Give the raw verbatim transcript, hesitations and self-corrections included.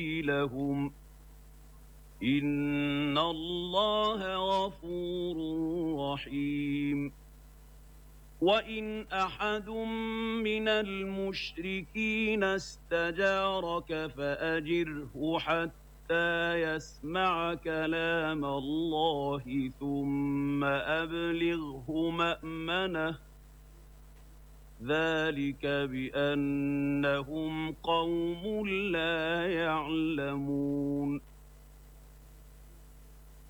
لهم إن الله غفور رحيم وإن أحد من المشركين استجارك فأجره حتى يسمع كلام الله ثم أبلغه مأمنه ذلك بأنهم قوم لا يعلمون